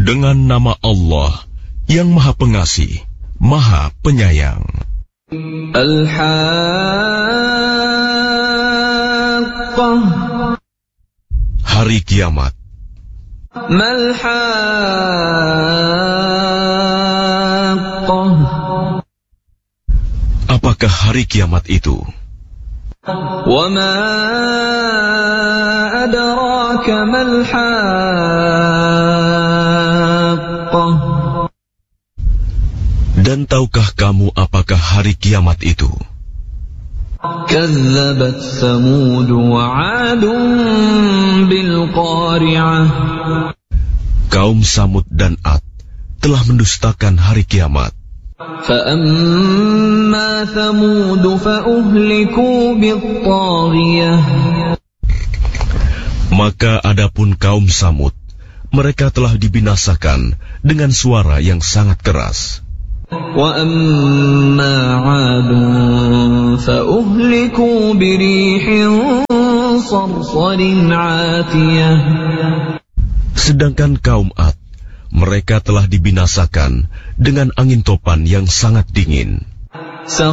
Dengan nama Allah yang Maha Pengasih, Maha Penyayang. Al-Haqqah. Hari Kiamat. Mal-Haqqah. Apakah hari kiamat itu? Wa ma adraka mal-Haqqah. Dan tahukah kamu apakah hari kiamat itu? Kazzabat Thamud wa 'Adun bil qari'ah. Kaum Samud dan Ad telah mendustakan hari kiamat. فَأَمَّا ثَمُودُ فَأُهْلِكُوا بِالطَّاغِيَةِ. Maka adapun kaum Samud, mereka telah dibinasakan dengan suara yang sangat keras. وَأَمَّا عَادٌ فَأُهْلِكُوا بِرِيحٍ صَرْصَرٍ عَاتِيَةٍ. Sedangkan kaum Ad, mereka telah dibinasakan dengan angin topan yang sangat dingin.